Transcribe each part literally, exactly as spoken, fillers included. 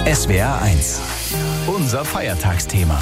S W R eins. Unser Feiertagsthema.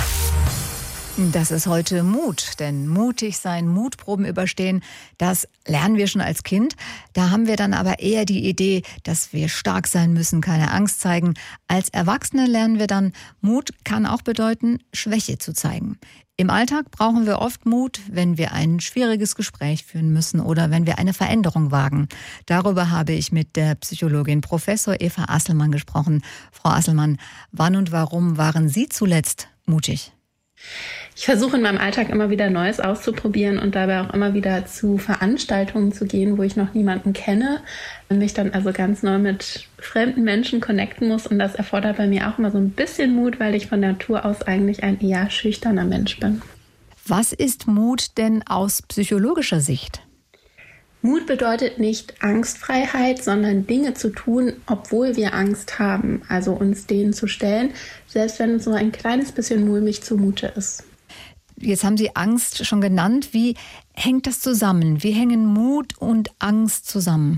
Das ist heute Mut, denn mutig sein, Mutproben überstehen, das lernen wir schon als Kind. Da haben wir dann aber eher die Idee, dass wir stark sein müssen, keine Angst zeigen. Als Erwachsene lernen wir dann, Mut kann auch bedeuten, Schwäche zu zeigen. Im Alltag brauchen wir oft Mut, wenn wir ein schwieriges Gespräch führen müssen oder wenn wir eine Veränderung wagen. Darüber habe ich mit der Psychologin Professor Eva Asselmann gesprochen. Frau Asselmann, wann und warum waren Sie zuletzt mutig? Ich versuche in meinem Alltag immer wieder Neues auszuprobieren und dabei auch immer wieder zu Veranstaltungen zu gehen, wo ich noch niemanden kenne und mich dann also ganz neu mit fremden Menschen connecten muss. Und das erfordert bei mir auch immer so ein bisschen Mut, weil ich von Natur aus eigentlich ein eher schüchterner Mensch bin. Was ist Mut denn aus psychologischer Sicht? Mut bedeutet nicht Angstfreiheit, sondern Dinge zu tun, obwohl wir Angst haben. Also uns denen zu stellen, selbst wenn uns so ein kleines bisschen mulmig zumute ist. Jetzt haben Sie Angst schon genannt. Wie hängt das zusammen? Wie hängen Mut und Angst zusammen?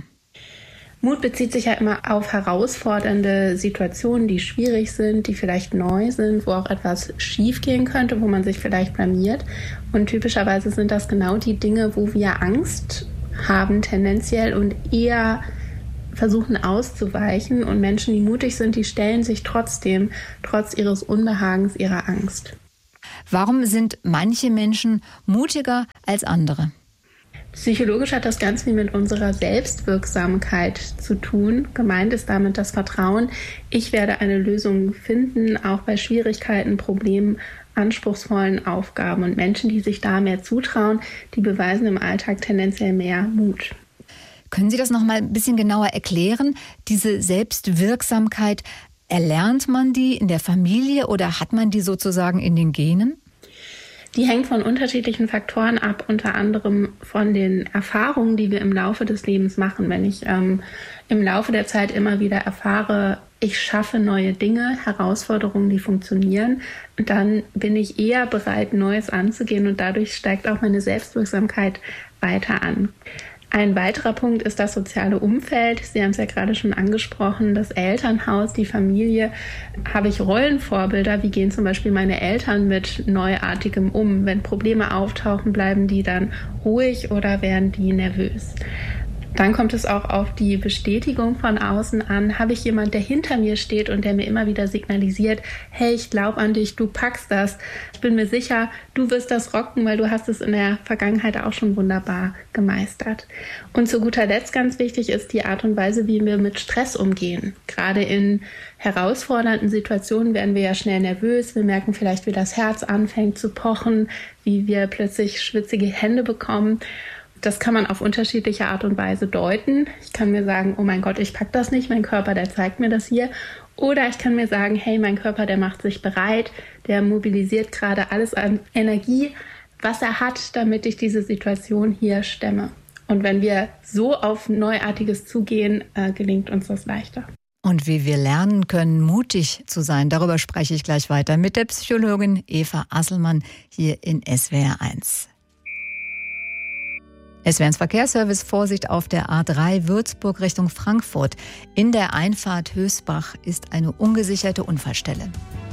Mut bezieht sich ja immer auf herausfordernde Situationen, die schwierig sind, die vielleicht neu sind, wo auch etwas schiefgehen könnte, wo man sich vielleicht blamiert. Und typischerweise sind das genau die Dinge, wo wir Angst haben tendenziell und eher versuchen auszuweichen. Und Menschen, die mutig sind, die stellen sich trotzdem, trotz ihres Unbehagens, ihrer Angst. Warum sind manche Menschen mutiger als andere? Psychologisch hat das ganz viel mit unserer Selbstwirksamkeit zu tun. Gemeint ist damit das Vertrauen, ich werde eine Lösung finden, auch bei Schwierigkeiten, Problemen, anspruchsvollen Aufgaben. Und Menschen, die sich da mehr zutrauen, die beweisen im Alltag tendenziell mehr Mut. Können Sie das noch mal ein bisschen genauer erklären? Diese Selbstwirksamkeit, erlernt man die in der Familie oder hat man die sozusagen in den Genen? Die hängt von unterschiedlichen Faktoren ab, unter anderem von den Erfahrungen, die wir im Laufe des Lebens machen. Wenn ich ähm, im Laufe der Zeit immer wieder erfahre, ich schaffe neue Dinge, Herausforderungen, die funktionieren, dann bin ich eher bereit, Neues anzugehen und dadurch steigt auch meine Selbstwirksamkeit weiter an. Ein weiterer Punkt ist das soziale Umfeld. Sie haben es ja gerade schon angesprochen, das Elternhaus, die Familie. Habe ich Rollenvorbilder? Wie gehen zum Beispiel meine Eltern mit Neuartigem um? Wenn Probleme auftauchen, bleiben die dann ruhig oder werden die nervös? Dann kommt es auch auf die Bestätigung von außen an. Habe ich jemanden, der hinter mir steht und der mir immer wieder signalisiert, hey, ich glaube an dich, du packst das. Ich bin mir sicher, du wirst das rocken, weil du hast es in der Vergangenheit auch schon wunderbar gemeistert. Und zu guter Letzt ganz wichtig ist die Art und Weise, wie wir mit Stress umgehen. Gerade in herausfordernden Situationen werden wir ja schnell nervös. Wir merken vielleicht, wie das Herz anfängt zu pochen, wie wir plötzlich schwitzige Hände bekommen. Das kann man auf unterschiedliche Art und Weise deuten. Ich kann mir sagen, oh mein Gott, ich pack das nicht, mein Körper, der zeigt mir das hier. Oder ich kann mir sagen, hey, mein Körper, der macht sich bereit, der mobilisiert gerade alles an Energie, was er hat, damit ich diese Situation hier stemme. Und wenn wir so auf Neuartiges zugehen, äh, gelingt uns das leichter. Und wie wir lernen können, mutig zu sein, darüber spreche ich gleich weiter mit der Psychologin Eva Asselmann hier in S W R eins. S W R eins Verkehrsservice, Vorsicht auf der A drei Würzburg Richtung Frankfurt. In der Einfahrt Hösbach ist eine ungesicherte Unfallstelle.